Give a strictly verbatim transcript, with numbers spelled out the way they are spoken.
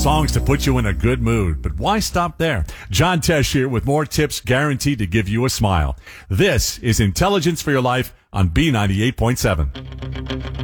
Songs to put you in a good mood. But why stop there? John Tesh here with more tips guaranteed to give you a smile. This is Intelligence for Your Life on B ninety-eight point seven.